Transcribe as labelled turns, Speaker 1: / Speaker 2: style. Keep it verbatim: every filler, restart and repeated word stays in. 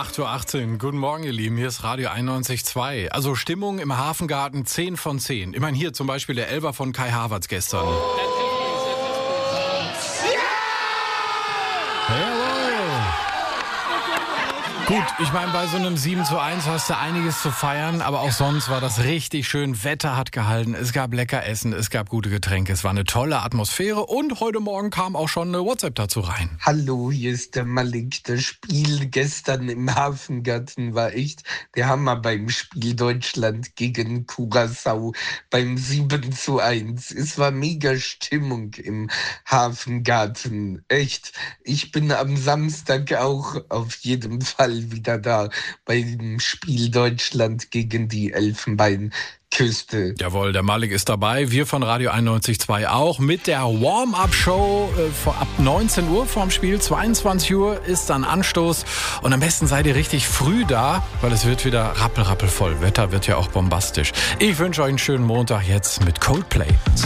Speaker 1: acht Uhr achtzehn. Guten Morgen, ihr Lieben. Hier ist Radio einundneunzig Komma zwei. Also Stimmung im Hafengarten zehn von zehn. Immerhin hier zum Beispiel der Elfer von Kai Havertz gestern. Gut, ich meine, bei so einem sieben zu eins hast du einiges zu feiern, aber auch sonst war das richtig schön. Wetter hat gehalten, es gab lecker Essen, es gab gute Getränke, es war eine tolle Atmosphäre und heute Morgen kam auch schon eine WhatsApp dazu rein.
Speaker 2: Hallo, hier ist der Malik. Das Spiel gestern im Hafengarten war echt der Hammer beim Spiel Deutschland gegen Curaçao beim sieben zu eins. Es war mega Stimmung im Hafengarten. Echt. Ich bin am Samstag auch auf jeden Fall wieder da beim Spiel Deutschland gegen die Elfenbeinküste.
Speaker 1: Jawohl, der Malik ist dabei, wir von Radio einundneunzig Komma zwei auch mit der Warm-Up-Show äh, ab neunzehn Uhr vorm Spiel. zweiundzwanzig Uhr ist dann Anstoß und am besten seid ihr richtig früh da, weil es wird wieder rappel, rappel voll. Wetter wird ja auch bombastisch. Ich wünsche euch einen schönen Montag jetzt mit Coldplay.